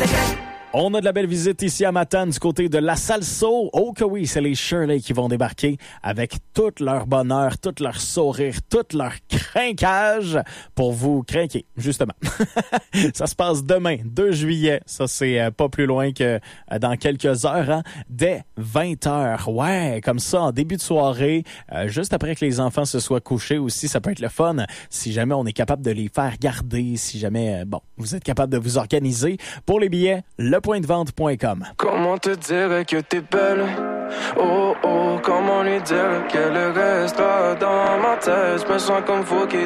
On a de la belle visite ici à Matane du côté de la Salso. Oh que oui, c'est les Shirley qui vont débarquer avec tout leur bonheur, tout leur sourire, tout leur crinquage pour vous crinquer, justement. Ça se passe demain, 2 juillet. Ça, c'est pas plus loin que dans quelques heures, hein, dès 20h. Ouais, comme ça, en début de soirée, juste après que les enfants se soient couchés aussi, ça peut être le fun. Si jamais on est capable de les faire garder, si jamais, vous êtes capable de vous organiser. Pour les billets, lepointdevente.com. Comment te dire que t'es belle? Oh oh, comment lui dire qu'elle restera dans ma tête? Je me sens comme Fouquet.